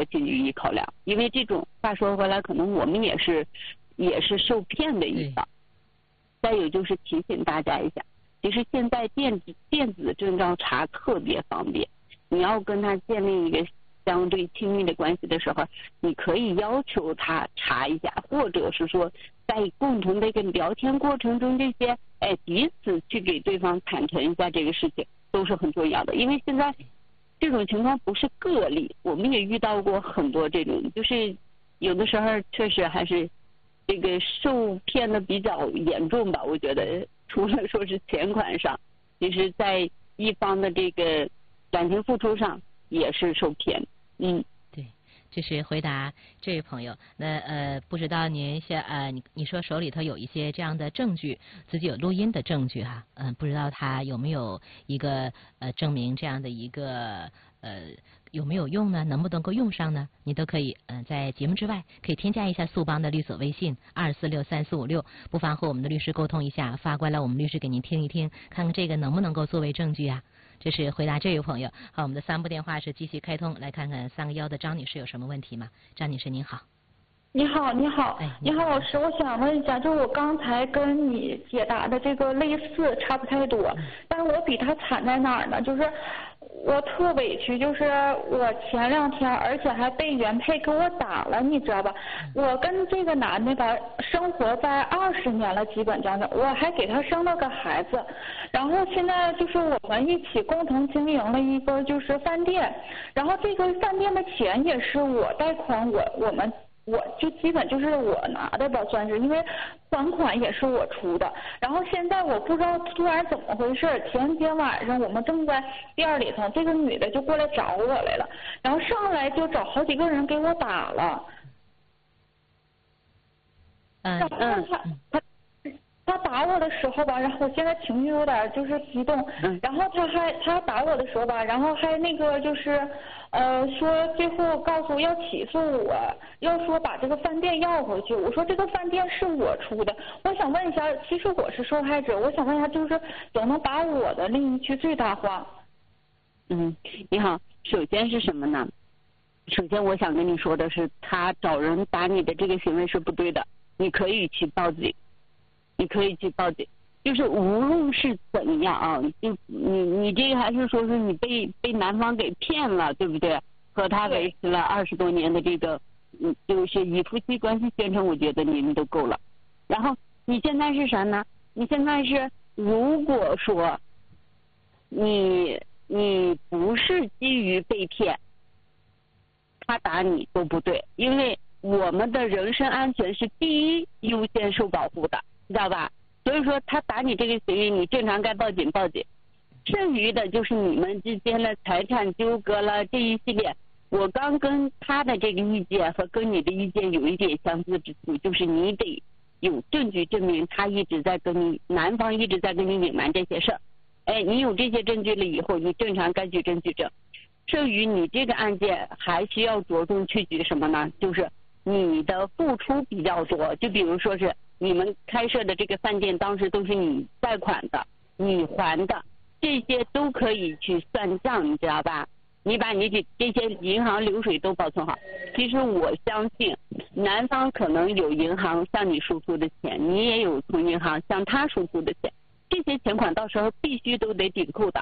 去予以考量，因为这种话说回来，可能我们也是受骗的一方。再有就是提醒大家一下，其实现在电子证照查特别方便，你要跟他建立一个相对亲密的关系的时候，你可以要求他查一下，或者是说在共同的一个聊天过程中，这些彼此去给对方坦诚一下这个事情，都是很重要的。因为现在这种情况不是个例，我们也遇到过很多这种，就是有的时候确实还是这个受骗的比较严重吧。我觉得除了说是钱款上，其实在一方的这个感情付出上也是受骗。 对，这是回答这位朋友。那不知道您你说手里头有一些这样的证据，自己有录音的证据哈，不知道他有没有一个证明这样的一个有没有用呢？能不能够用上呢？你都可以在节目之外可以添加一下速邦的律所微信2463456，不妨和我们的律师沟通一下，发过来我们律师给您听一听，看看这个能不能够作为证据啊。这是回答这位朋友。好，我们的3部电话是继续开通，来看看3个1的张女士有什么问题吗？张女士您好。 你好，你好，你好，老师，我想问一下，就是我刚才跟你解答的这个类似，差不太多，但是我比他惨在哪儿呢？就是我特委屈，就是我前2天，而且还被原配给我打了，你知道吧？我跟这个男的吧，生活在20年了，基本上，我还给他生了个孩子，然后现在就是我们一起共同经营了一个就是饭店，然后这个饭店的钱也是我贷款，我就基本就是我拿的吧，算是，因为还款也是我出的。然后现在我不知道突然怎么回事，前天晚上我们正在店里头，这个女的就过来找我来了，然后上来就找好几个人给我打了。他打我的时候吧，然后我现在情绪有点就是激动，然后他打我的时候吧，然后还那个就是说最后告诉我要起诉我，要说把这个饭店要回去。我说这个饭店是我出的，我想问一下，其实我是受害者，我想问一下，就是怎么能把我的利益去最大化？ 你好，首先是什么呢？首先我想跟你说的是，他找人打你的这个行为是不对的，你可以去报警。就是无论是怎样啊，就你这个还是说是你被男方给骗了，对不对？和他维持了20多年的这个就是以夫妻关系宣称，我觉得你们都够了。然后你现在是啥呢？你现在是如果说你不是基于被骗，他打你都不对，因为我们的人身安全是第一优先受保护的，知道吧？所以说他打你这个行为，你正常该报警。剩余的就是你们之间的财产纠葛了这一系列。我刚跟他的这个意见和跟你的意见有一点相似之处，就是你得有证据证明他男方一直在跟你隐瞒这些事儿。你有这些证据了以后，你正常该举证举证。剩余你这个案件还需要着重去举什么呢？就是你的付出比较多，就比如说是你们开设的这个饭店当时都是你贷款的，你还的，这些都可以去算账，你知道吧？你把你这些银行流水都保存好。其实我相信男方可能有银行向你输出的钱，你也有从银行向他输出的钱，这些钱款到时候必须都得抵扣的，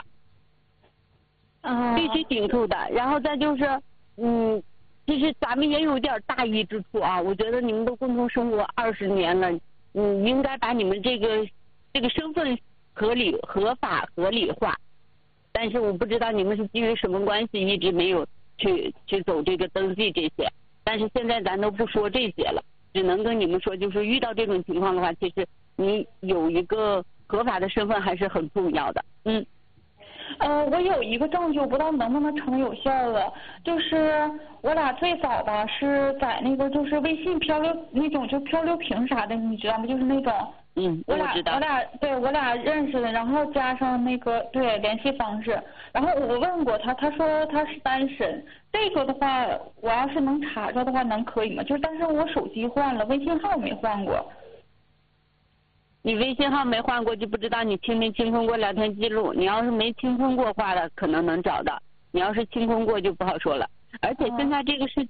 必须抵扣的。然后再就是其实咱们也有点大义之处啊，我觉得你们都共同生活20年了，应该把你们这个身份合法合理化。但是我不知道你们是基于什么关系一直没有去走这个登记这些，但是现在咱都不说这些了，只能跟你们说，就是遇到这种情况的话，其实你有一个合法的身份还是很重要的。 我有一个证据，我不知道能不能成有效了，就是我俩最早吧是在那个就是微信漂流那种就漂流瓶啥的，你知道吗？就是那种我俩认识的，然后加上那个联系方式，然后我问过他，他说他是单身。这个的话，我要是能查着的话，可以吗？就是但是我手机换了，微信号没换过。 你微信号没换过，就不知道你清没清空过聊天记录。你要是没清空过话的，可能能找到；你要是清空过，就不好说了。而且现在这个事情。